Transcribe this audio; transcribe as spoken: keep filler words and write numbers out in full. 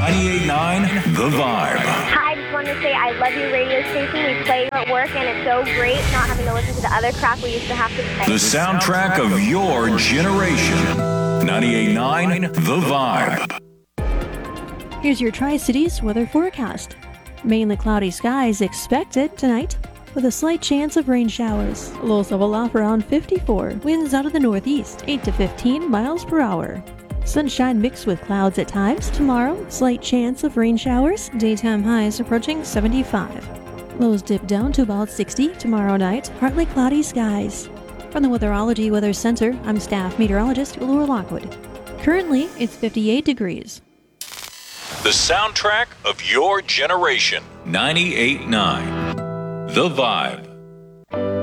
ninety-eight point nine The Vibe. Hi, I just wanted to say I love your radio station. We play you at work, and it's so great not having to listen to the other crap we used to have to play. The soundtrack of your generation. ninety-eight point nine The Vibe. Here's your Tri-Cities weather forecast. Mainly cloudy skies expected tonight, with a slight chance of rain showers. Lows level off around fifty-four. Winds out of the northeast, eight to fifteen miles per hour. Sunshine mixed with clouds at times. Tomorrow, slight chance of rain showers. Daytime highs approaching seventy-five. Lows dip down to about sixty tomorrow night. Partly cloudy skies. From the Weatherology Weather Center, I'm staff meteorologist Laura Lockwood. Currently, it's fifty-eight degrees. The soundtrack of your generation. ninety-eight point nine The Vibe.